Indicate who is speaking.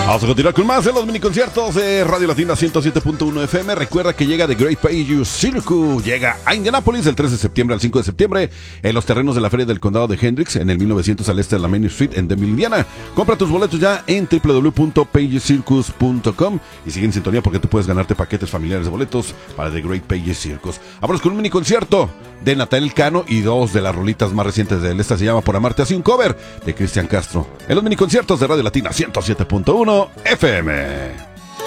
Speaker 1: Vamos a continuar con más de los miniconciertos de Radio Latina 107.1 FM. Recuerda que llega The Great Page Circus. Llega a Indianápolis del 3 de septiembre al 5 de septiembre en los terrenos de la Feria del Condado de Hendricks en el 1900 al este de la Main Street en Denville, Indiana. Compra tus boletos ya en www.pagecircus.com y sigue en sintonía porque tú puedes ganarte paquetes familiares de boletos para The Great Page Circus. Vámonos con un miniconcierto de Natanael Cano y dos de las rolitas más recientes de él. Esta se llama Por Amarte, así un cover de Cristian Castro en los miniconciertos de Radio Latina 107.1 FM.